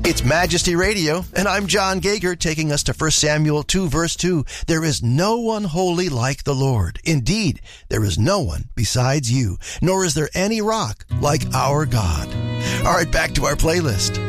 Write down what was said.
It's Majesty Radio, and I'm John Gager, taking us to 1 Samuel 2, verse 2. There is no one holy like the Lord. Indeed, there is no one besides you, nor is there any rock like our God. All right, back to our playlist.